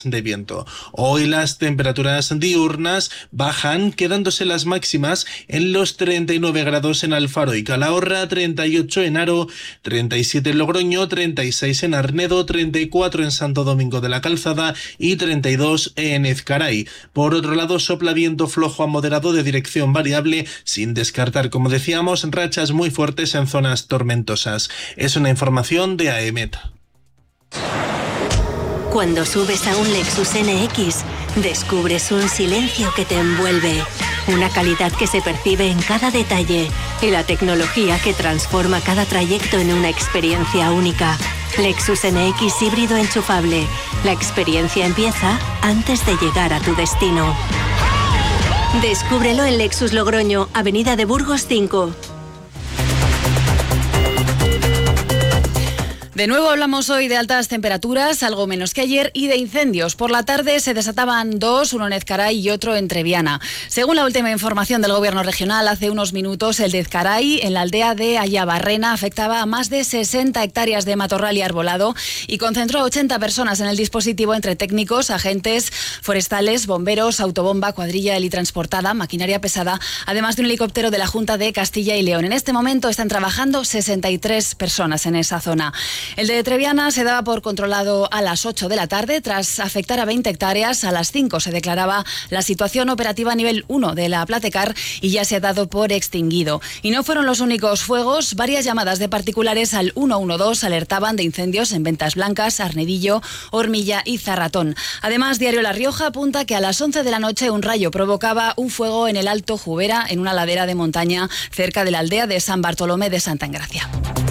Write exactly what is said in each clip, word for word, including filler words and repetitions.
de viento. Hoy las temperaturas diurnas bajan, quedándose las máximas en los treinta y nueve grados en Alfaro y Calahorra, treinta y ocho en Haro, treinta y siete en Logroño, treinta y seis en Arnedo, treinta y cuatro en Santo Domingo de la Calzada y treinta y dos en Ezcaray. Por otro lado, sopla viento flojo a moderado de dirección variable, sin descartar, como decíamos, rachas muy fuertes en zonas tormentosas. Es una información de A E M E T. Cuando subes a un Lexus N X, descubres un silencio que te envuelve, una calidad que se percibe en cada detalle y la tecnología que transforma cada trayecto en una experiencia única. Lexus N X híbrido enchufable. La experiencia empieza antes de llegar a tu destino. Descúbrelo en Lexus Logroño, Avenida de Burgos cinco. De nuevo hablamos hoy de altas temperaturas, algo menos que ayer, y de incendios. Por la tarde se desataban dos, uno en Ezcaray y otro en Treviana. Según la última información del Gobierno regional, hace unos minutos el de Ezcaray, en la aldea de Ayabarrena, afectaba a más de sesenta hectáreas de matorral y arbolado y concentró a ochenta personas en el dispositivo entre técnicos, agentes forestales, bomberos, autobomba, cuadrilla helitransportada, maquinaria pesada, además de un helicóptero de la Junta de Castilla y León. En este momento están trabajando sesenta y tres personas en esa zona. El de Treviana se daba por controlado a las ocho de la tarde. Tras afectar a veinte hectáreas, a las cinco se declaraba la situación operativa nivel uno de la Platecar y ya se ha dado por extinguido. Y no fueron los únicos fuegos. Varias llamadas de particulares al ciento doce alertaban de incendios en Ventas Blancas, Arnedillo, Hormilla y Zarratón. Además, Diario La Rioja apunta que a las once de la noche un rayo provocaba un fuego en el Alto Jubera, en una ladera de montaña cerca de la aldea de San Bartolomé de Santa Engracia.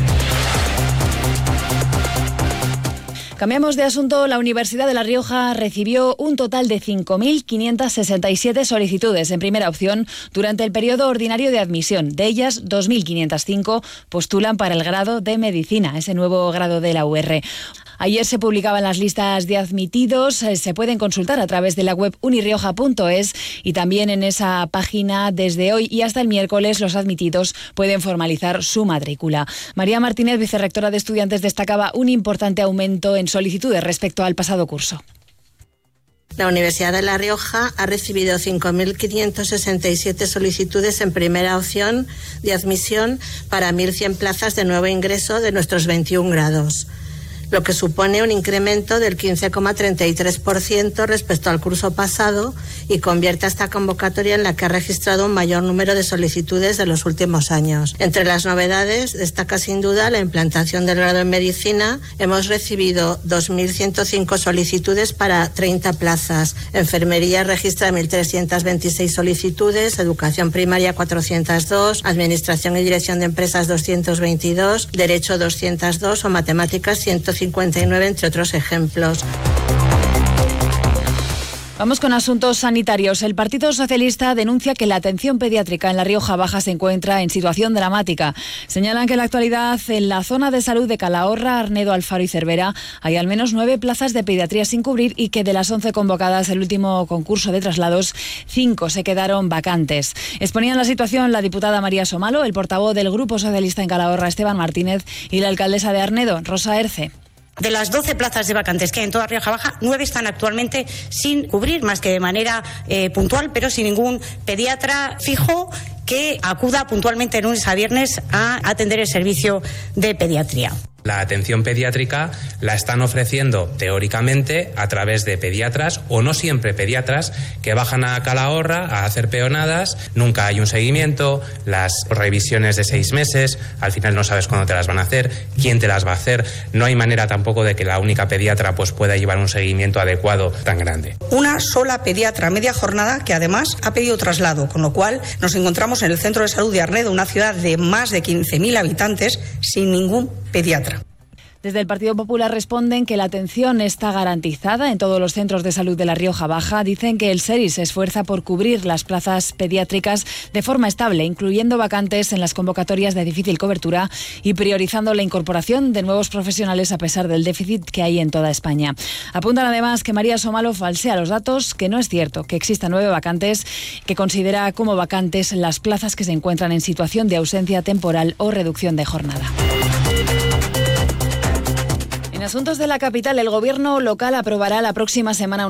Cambiamos de asunto. La Universidad de La Rioja recibió un total de cinco mil quinientas sesenta y siete solicitudes en primera opción durante el periodo ordinario de admisión. De ellas, dos mil quinientas cinco postulan para el grado de Medicina, ese nuevo grado de la U R. Ayer se publicaban las listas de admitidos, se pueden consultar a través de la web unirioja punto es y también en esa página desde hoy y hasta el miércoles los admitidos pueden formalizar su matrícula. María Martínez, vicerrectora de Estudiantes, destacaba un importante aumento en solicitudes respecto al pasado curso. La Universidad de La Rioja ha recibido cinco mil quinientas sesenta y siete solicitudes en primera opción de admisión para mil cien plazas de nuevo ingreso de nuestros veintiún grados, lo que supone un incremento del quince coma treinta y tres por ciento respecto al curso pasado y convierte a esta convocatoria en la que ha registrado un mayor número de solicitudes de los últimos años. Entre las novedades destaca sin duda la implantación del grado en Medicina. Hemos recibido dos mil ciento cinco solicitudes para treinta plazas. Enfermería registra mil trescientas veintiséis solicitudes, Educación Primaria cuatrocientas dos, Administración y Dirección de Empresas doscientos veintidós, Derecho doscientos dos o Matemáticas ciento cincuenta y nueve, entre otros ejemplos. Vamos con asuntos sanitarios. El Partido Socialista denuncia que la atención pediátrica en La Rioja Baja se encuentra en situación dramática. Señalan que en la actualidad en la zona de salud de Calahorra, Arnedo, Alfaro y Cervera hay al menos nueve plazas de pediatría sin cubrir y que de las once convocadas el último concurso de traslados, cinco se quedaron vacantes. Exponían la situación la diputada María Somalo, el portavoz del Grupo Socialista en Calahorra, Esteban Martínez, y la alcaldesa de Arnedo, Rosa Erce. De las doce plazas de vacantes que hay en toda Rioja Baja, nueve están actualmente sin cubrir, más que de manera eh, puntual, pero sin ningún pediatra fijo que acuda puntualmente de lunes a viernes a atender el servicio de pediatría. La atención pediátrica la están ofreciendo teóricamente a través de pediatras o no siempre pediatras que bajan a Calahorra a hacer peonadas, nunca hay un seguimiento, las revisiones de seis meses, al final no sabes cuándo te las van a hacer, quién te las va a hacer, no hay manera tampoco de que la única pediatra pues pueda llevar un seguimiento adecuado tan grande. Una sola pediatra a media jornada que además ha pedido traslado, con lo cual nos encontramos en el centro de salud de Arnedo, una ciudad de más de quince mil habitantes, sin ningún pediatra. Desde el Partido Popular responden que la atención está garantizada en todos los centros de salud de La Rioja Baja. Dicen que el SERI se esfuerza por cubrir las plazas pediátricas de forma estable, incluyendo vacantes en las convocatorias de difícil cobertura y priorizando la incorporación de nuevos profesionales a pesar del déficit que hay en toda España. Apuntan además que María Somalo falsea los datos, que no es cierto que existan nueve vacantes, que considera como vacantes las plazas que se encuentran en situación de ausencia temporal o reducción de jornada. En asuntos de la capital, el gobierno local aprobará la próxima semana